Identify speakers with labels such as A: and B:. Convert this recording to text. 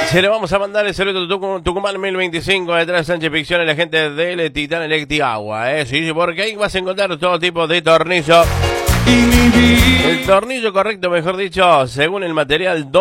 A: Se le vamos a mandar el saludo a Tucumán 1025 detrás de Sánchez Ficción y la gente del Titán Electiagua, sí, porque ahí vas a encontrar todo tipo de tornillo. El tornillo correcto, mejor dicho, según el material